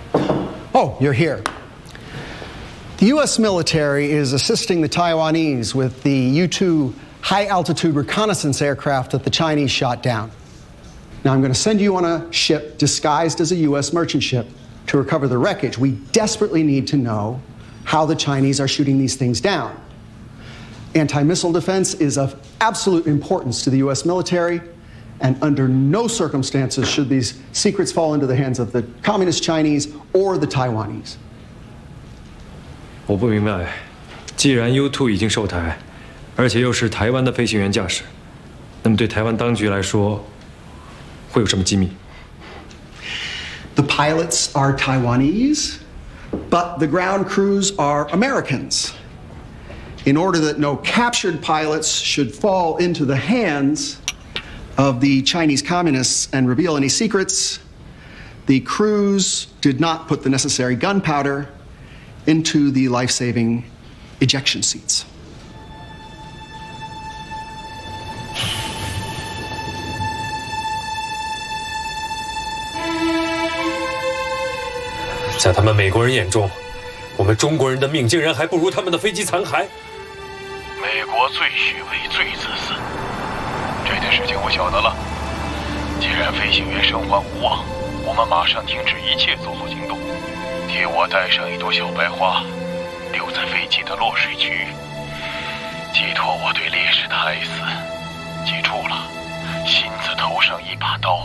Oh, you're here. The U.S. military is assisting the Taiwanese with the U-2 high-altitude reconnaissance aircraft that the Chinese shot down. Now, I'm going to send you on a ship disguised as a U.S. merchant ship to recover the wreckage. We desperately need to know how the Chinese are shooting these things down. Anti-missile defense is of absolute importance to the U.S. military, and under no circumstances should these secrets fall into the hands of the Communist Chinese or the Taiwanese. 我不明白，既然 U2 已经售台，而且又是台湾的飞行员驾驶，那么对台湾当局来说，会有什么机密？ The pilots are Taiwanese, but the ground crews are Americans. In order that no captured pilots should fall into the hands of the Chinese communists and reveal any secrets, the crews did not put the necessary gunpowder into the life-saving ejection seats. 在他们美国人眼中，我们中国人的命竟然还不如他们的飞机残骸。 美国最虚伪、最自私。这件事情我晓得了。既然飞行员生还无望，我们马上停止一切搜索行动，替我带上一朵小白花，留在飞机的落水区，寄托我对烈士的哀思。记住了，心字头上一把刀。